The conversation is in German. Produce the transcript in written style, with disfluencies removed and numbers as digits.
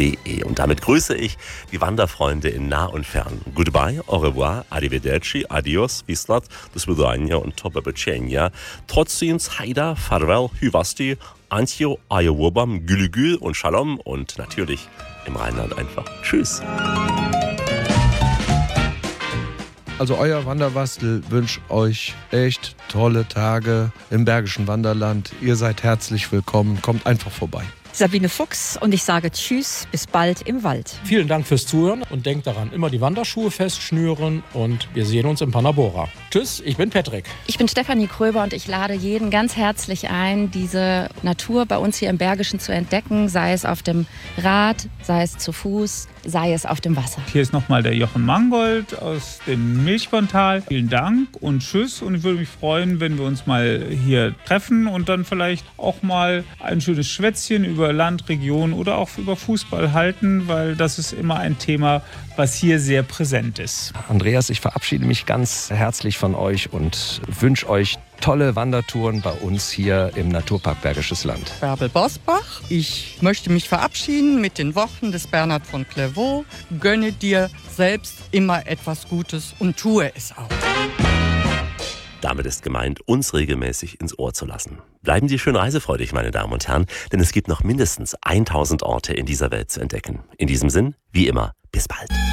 www.wanderwandern.de. Und damit grüße ich die Wanderfreunde in nah und fern. Goodbye, au revoir, arrivederci, adios, vislat, do svidania und to побачення. Trotzdem, haida, farewell, hyvasti, antjo, ayowobam, gülügül und shalom und natürlich im Rheinland einfach tschüss. Also euer Wanderwastel wünscht euch echt tolle Tage im Bergischen Wanderland. Ihr seid herzlich willkommen, kommt einfach vorbei. Sabine Fuchs und ich sage Tschüss, bis bald im Wald. Vielen Dank fürs Zuhören und denkt daran, immer die Wanderschuhe festschnüren und wir sehen uns in Panabora. Tschüss, ich bin Patrick. Ich bin Stefanie Kröber und ich lade jeden ganz herzlich ein, diese Natur bei uns hier im Bergischen zu entdecken, sei es auf dem Rad, sei es zu Fuß, sei es auf dem Wasser. Hier ist nochmal der Jochen Mangold aus dem Milchborntal. Vielen Dank und tschüss und ich würde mich freuen, wenn wir uns mal hier treffen und dann vielleicht auch mal ein schönes Schwätzchen über Land, Region oder auch über Fußball halten, weil das ist immer ein Thema, was hier sehr präsent ist. Andreas, ich verabschiede mich ganz herzlich von euch und wünsche euch tolle Wandertouren bei uns hier im Naturpark Bergisches Land. Bärbel Bosbach. Ich möchte mich verabschieden mit den Worten des Bernhard von Clairvaux. Gönne dir selbst immer etwas Gutes und tue es auch. Damit ist gemeint, uns regelmäßig ins Ohr zu lassen. Bleiben Sie schön reisefreudig, meine Damen und Herren, denn es gibt noch mindestens 1000 Orte in dieser Welt zu entdecken. In diesem Sinn, wie immer, bis bald.